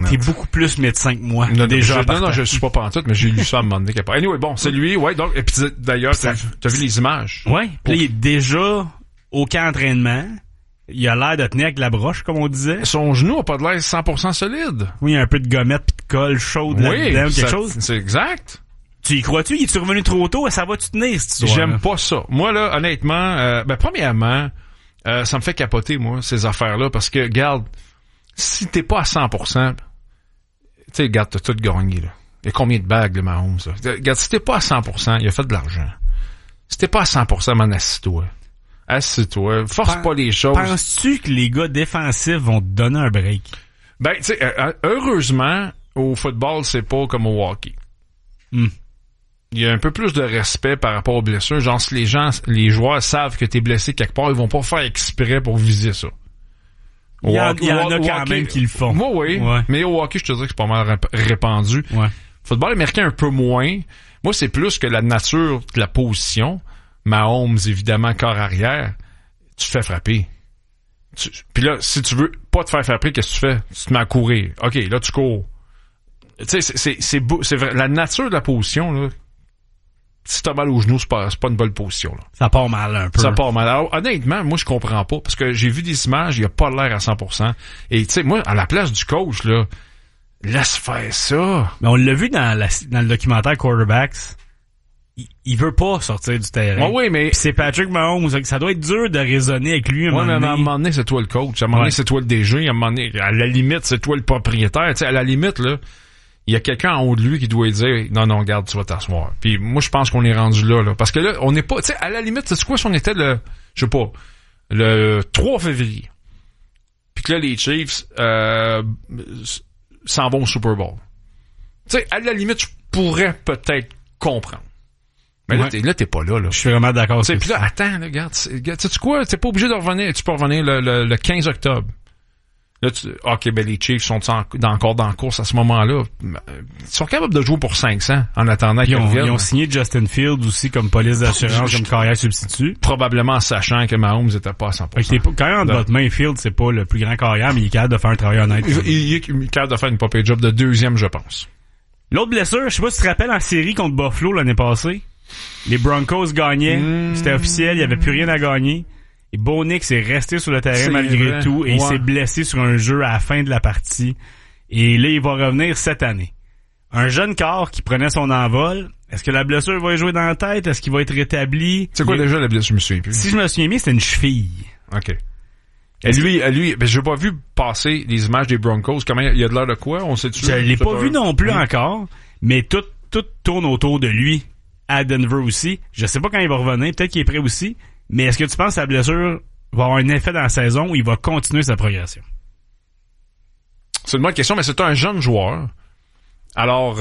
T'es beaucoup plus médecin que moi. Non, déjà. Non, je suis pas pantoute, mais j'ai lu ça à un moment donné. Anyway, bon, c'est lui, ouais, donc, et puis d'ailleurs, t'as vu les images? Ouais. Puis là, il est déjà au camp d'entraînement. Il a l'air de tenir avec la broche, comme on disait. Son genou a pas de l'air 100% solide. Oui, il y a un peu de gommette pis de colle chaude là-dedans, quelque chose. C'est exact. Tu y crois-tu? Il est revenu trop tôt et ça va tu tenir, cette histoire? J'aime pas ça. Moi, là, honnêtement, premièrement, ça me fait capoter, moi, ces affaires-là, parce que, regarde, si t'es pas à 100%, tu sais, regarde, t'as tout gagné, là. Il y a combien de bagues, le Mahomes, là? Regarde, si t'es pas à 100%, il a fait de l'argent. Si t'es pas à 100%, man, assis-toi. Assis-toi. Force pas les choses. Penses-tu que les gars défensifs vont te donner un break? Ben, tu sais, heureusement, au football, c'est pas comme au hockey. Il y a un peu plus de respect par rapport aux blessures. Genre, si les joueurs savent que t'es blessé quelque part, ils vont pas faire exprès pour viser ça. Il y en a quand même qui le font. Moi, oui. Ouais. Mais au hockey, je te dirais que c'est pas mal répandu. Ouais. Football américain, un peu moins. Moi, c'est plus que la nature de la position. Mahomes, évidemment, corps arrière. Tu te fais frapper. Puis là, si tu veux pas te faire frapper, qu'est-ce que tu fais? Tu te mets à courir. OK, là, tu cours. Tu sais, c'est vrai. La nature de la position, là, si t'as mal au genou, c'est pas une bonne position, là. Ça part mal un peu. Ça part mal. Alors, honnêtement, moi, je comprends pas. Parce que j'ai vu des images, il a pas l'air à 100%. Et tu sais, moi, à la place du coach, là, laisse faire ça. Mais on l'a vu dans le documentaire Quarterbacks. Il veut pas sortir du terrain. Oui, mais... Pis c'est Patrick Mahomes. Ça doit être dur de raisonner avec lui. Mais à un moment donné, c'est toi le coach. À un moment donné, c'est toi le DG. À un moment donné, à la limite, c'est toi le propriétaire. Tu sais, à la limite, là, il y a quelqu'un en haut de lui qui doit lui dire « Non, regarde, tu vas t'asseoir. » Puis moi, je pense qu'on est rendu là. Parce que là, on n'est pas... Tu sais, à la limite, c'est quoi si on était le 3 février. Puis que là, les Chiefs s'en vont au Super Bowl. Tu sais, à la limite, je pourrais peut-être comprendre. Mais là, t'es pas là. Je suis vraiment d'accord. Puis là, attends, là, regarde, sais-tu quoi? T'es pas obligé de revenir. Tu peux revenir le 15 octobre. Là, OK, ben les Chiefs sont encore dans la course à ce moment-là. Ils sont capables de jouer pour 500 en attendant qu'ils reviennent. Ils ont signé Justin Fields aussi comme police d'assurance, comme carrière substitut. Probablement en sachant que Mahomes n'était pas à 100%. Quand même, entre votre main, Fields, c'est pas le plus grand carrière, mais il est capable de faire un travail honnête. Il est capable de faire une papier job de deuxième, je pense. L'autre blessure, je sais pas si tu te rappelles en série contre Buffalo l'année passée. Les Broncos gagnaient. C'était officiel, il y avait plus rien à gagner. Et Bo Nix est resté sur le terrain malgré tout et il s'est blessé sur un jeu à la fin de la partie. Et là, il va revenir cette année. Un jeune corps qui prenait son envol. Est-ce que la blessure va jouer dans la tête? Est-ce qu'il va être rétabli? C'est quoi déjà la blessure? Je me souviens plus. Si je me souviens bien, c'était une cheville. OK. Et lui, ben, j'ai pas vu passer les images des Broncos. Comment il y a de l'air de quoi? On sait-tu? Je l'ai pas vu non plus encore, mais tout tourne autour de lui à Denver aussi. Je sais pas quand il va revenir. Peut-être qu'il est prêt aussi. Mais est-ce que tu penses que sa blessure va avoir un effet dans la saison ou il va continuer sa progression? C'est une bonne question, mais c'est un jeune joueur. Alors,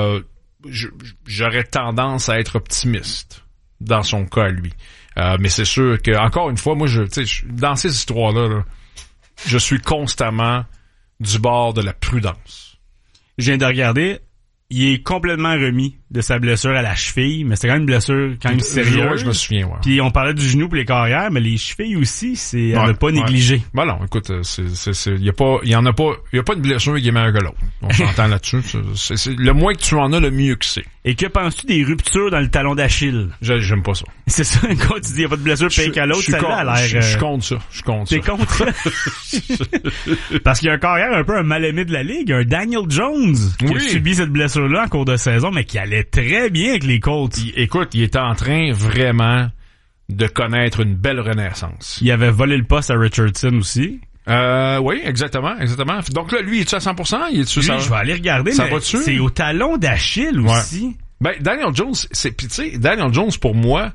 j'aurais tendance à être optimiste dans son cas à lui. Mais c'est sûr que, encore une fois, moi, dans ces histoires-là, là, je suis constamment du bord de la prudence. Je viens de regarder. Il est complètement remis de sa blessure à la cheville, mais c'est quand même une blessure quand même sérieuse. Ouais, je me souviens, ouais. Puis on parlait du genou pour les carrières, mais les chevilles aussi, c'est à ne pas négliger. Ben non, écoute, il y a pas une blessure qui est meilleure que l'autre. On s'entend là-dessus. Le moins que tu en as, le mieux que c'est. Et que penses-tu des ruptures dans le talon d'Achille? J'aime pas ça. C'est ça, quand tu dis il n'y a pas de blessure pire qu'à l'autre, celle-là a l'air... Je compte ça. T'es contre? Parce qu'il y a un carrière un peu un mal-aimé de la Ligue, un Daniel Jones, qui a subi cette blessure-là en cours de saison, mais qui allait très bien avec les Colts. Écoute, il était en train vraiment de connaître une belle renaissance. Il avait volé le poste à Richardson aussi. Oui, exactement. Donc là, lui, est-tu à 100%? Je vais aller regarder, ça mais c'est au talon d'Achille aussi. Ben, Daniel Jones, pis tu sais, Daniel Jones, pour moi,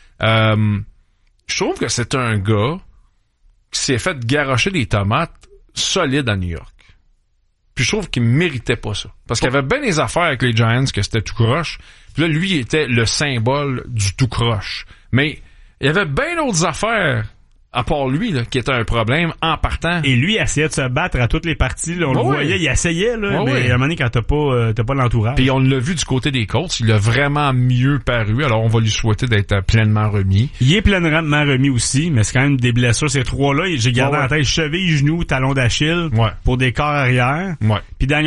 je trouve que c'est un gars qui s'est fait garrocher des tomates solides à New York. Puis je trouve qu'il méritait pas ça. Parce qu'il y avait bien des affaires avec les Giants que c'était tout croche. Puis là, lui, il était le symbole du tout croche. Mais il y avait bien d'autres affaires à part lui, là, qui était un problème en partant. Et lui, il essayait de se battre à toutes les parties, là. On le voyait, il essayait, là, mais à un moment donné, quand t'as pas l'entourage. Puis on l'a vu du côté des Colts, il a vraiment mieux paru, alors on va lui souhaiter d'être pleinement remis. Il est pleinement remis aussi, mais c'est quand même des blessures, ces trois-là, j'ai gardé en tête cheville, genou, talon d'Achille, pour des corps arrière. Ouais. Puis Daniel